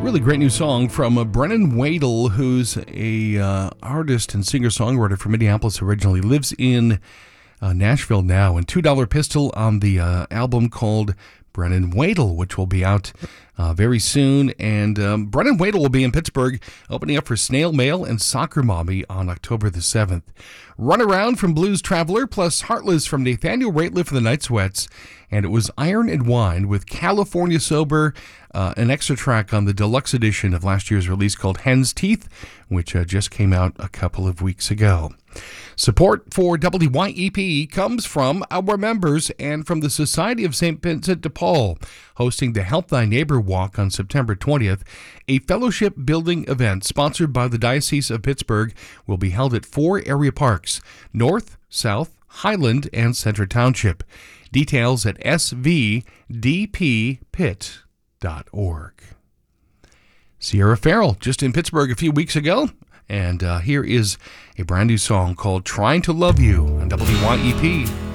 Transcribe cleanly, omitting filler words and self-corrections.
Really great new song from Brennan Wadle, who's a artist and singer-songwriter from Minneapolis originally, lives in Nashville now, and $2 Pistol on the album called Brennan Wadle, which will be out very soon. And Brennan Wadle will be in Pittsburgh, opening up for Snail Mail and Soccer Mommy on October the 7th. Run Around from Blues Traveler, plus Heartless from Nathaniel Rateliff and the Night Sweats. And it was Iron and Wine with California Sober, an extra track on the deluxe edition of last year's release called Hen's Teeth, which just came out a couple of weeks ago. Support for WYEP comes from our members and from the Society of St. Vincent de Paul, hosting the Help Thy Neighbor Walk on September 20th. A fellowship building event sponsored by the Diocese of Pittsburgh will be held at 4 area parks: North, South, Highland, and Center Township. Details at svdppit.org. Sierra Farrell, just in Pittsburgh a few weeks ago, and here is a brand new song called Trying to Love You on WYEP.